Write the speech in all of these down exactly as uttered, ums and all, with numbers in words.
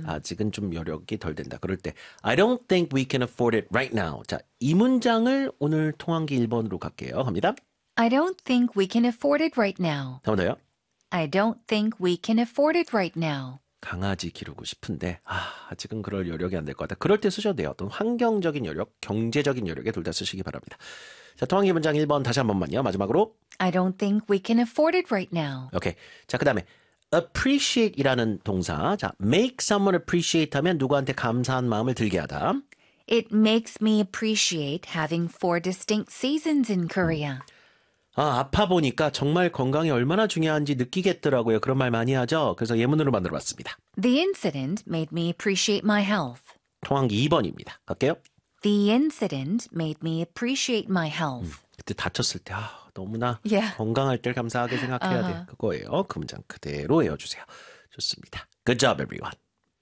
아직은 좀 여력이 덜 된다. 그럴 때 I don't think we can afford it right now. 자, 이 문장을 오늘 통한기 일 번으로 갈게요. 갑니다. I don't think we can afford it right now. 한 번 더요. I don't think we can afford it right now. 강아지 기르고 싶은데 아, 아직은 그럴 여력이 안 될 것 같다. 그럴 때 쓰셔도 돼요. 어떤 환경적인 여력, 경제적인 여력에 둘 다 쓰시기 바랍니다. 자, 통한기 문장 일 번 다시 한 번만요. 마지막으로 I don't think we can afford it right now. 오케이. 자, 그 다음에 appreciate이라는 동사. 자, make someone appreciate 하면 누구한테 감사한 마음을 들게 하다. It makes me appreciate having four distinct seasons in Korea. 아, 아파 보니까 정말 건강이 얼마나 중요한지 느끼겠더라고요. 그런 말 많이 하죠. 그래서 예문으로 만들어봤습니다. The incident made me appreciate my health. 통한기 이 번입니다. 갈게요. The incident made me appreciate my health. 그때 다쳤을 때 아, 너무나 Yeah. 건강할 때 감사하게 생각해야 Uh-huh. 돼. 그거예요. 그 문장 그대로 외워주세요. 좋습니다. Good job, everyone.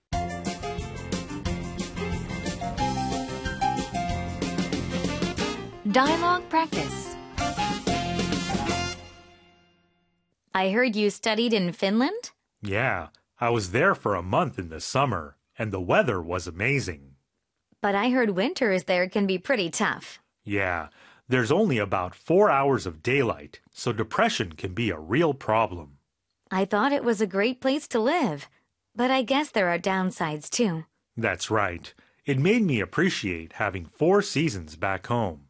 Dialogue practice. I heard you studied in Finland? Yeah, I was there for a month in the summer, and the weather was amazing. But I heard winters there can be pretty tough. Yeah, there's only about four hours of daylight, so depression can be a real problem. I thought it was a great place to live, but I guess there are downsides too. That's right. It made me appreciate having four seasons back home.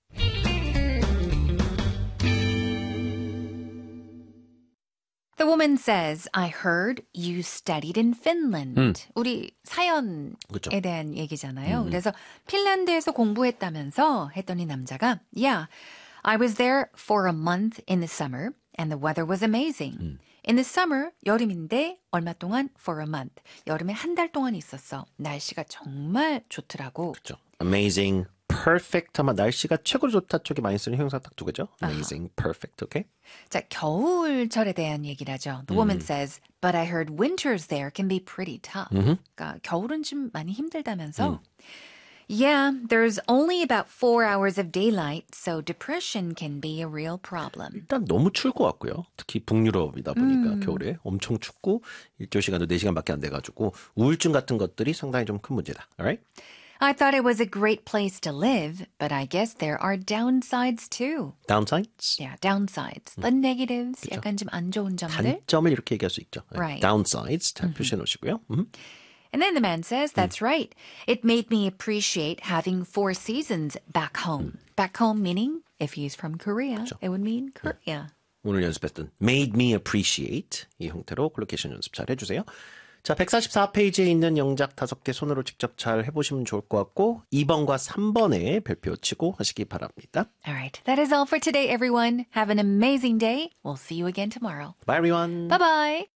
The woman says, I heard you studied in Finland. 음. 우리 사연에 그렇죠. 대한 얘기잖아요. 음. 그래서 핀란드에서 공부했다면서 했더니 남자가 Yeah, I was there for a month in the summer and the weather was amazing. 음. In the summer, 여름인데 얼마 동안? For a month. 여름에 한 달 동안 있었어. 날씨가 정말 좋더라고. 그렇죠. Amazing, perfect 하면 날씨가 최고로 좋다 쪽에 많이 쓰는 형용사 딱 두 개죠. Amazing, perfect, 오케이? 자, 겨울철에 대한 얘기를 하죠. The woman says, but I heard winters there can be pretty tough. 그러니까 겨울은 좀 많이 힘들다면서. Yeah, there's only about four hours of daylight, so depression can be a real problem. 일단 너무 추울 것 같고요. 특히 북유럽이다 보니까 겨울에 엄청 춥고 일조 시간도 네 시간밖에 안 돼가지고 우울증 같은 것들이 상당히 좀 큰 문제다. Alright? I thought it was a great place to live, but I guess there are downsides too. Downsides? Yeah, downsides. The negatives, 약간 좀 안 좋은 점들. 단점을 이렇게 얘기할 수 있죠. Right. Downsides 잘 표시해 놓으시고요. 음. And then the man says, that's right. It made me appreciate having four seasons back home. Back home meaning, if he's from Korea, it would mean Korea. 오늘 연습했던 made me appreciate 이 형태로 콜로케이션 연습 잘 해주세요. 자, 백사십사 페이지에 있는 영작 다섯 개 손으로 직접 잘 해보시면 좋을 것 같고 이 번과 삼 번에 별표 치고 하시기 바랍니다. All right, that is all for today, everyone. Have an amazing day. We'll see you again tomorrow. Bye, everyone. Bye-bye.